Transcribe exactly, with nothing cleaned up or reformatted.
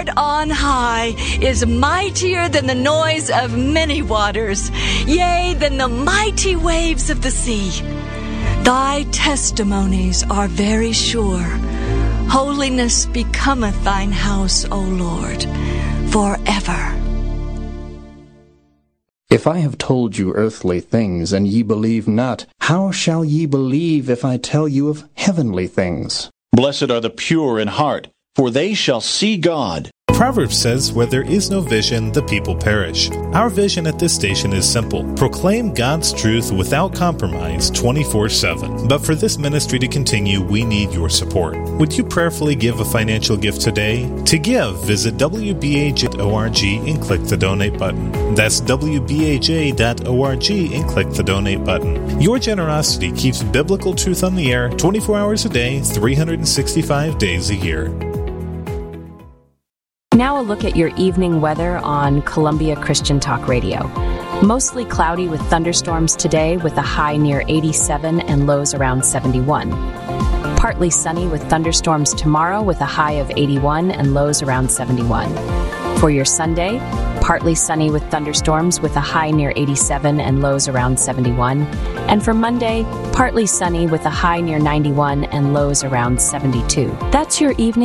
Lord on high is mightier than the noise of many waters, yea, than the mighty waves of the sea. Thy testimonies are very sure. Holiness becometh thine house, O Lord, forever. If I have told you earthly things, and ye believe not, how shall ye believe if I tell you of heavenly things? Blessed are the pure in heart, for they shall see God. Proverbs says, where there is no vision, the people perish. Our vision at this station is simple. Proclaim God's truth without compromise twenty-four seven. But for this ministry to continue, we need your support. Would you prayerfully give a financial gift today? To give, visit W B H dot org and click the donate button. That's W B H A dot org and click the donate button. Your generosity keeps biblical truth on the air twenty-four hours a day, three hundred sixty-five days a year. Now a look at your evening weather on Columbia Christian Talk Radio. Mostly cloudy with thunderstorms today with a high near eighty-seven and lows around seventy-one. Partly sunny with thunderstorms tomorrow with a high of eighty-one and lows around seventy-one. For your Sunday, partly sunny with thunderstorms with a high near eighty-seven and lows around seventy-one. And for Monday, partly sunny with a high near ninety-one and lows around seventy-two. That's your evening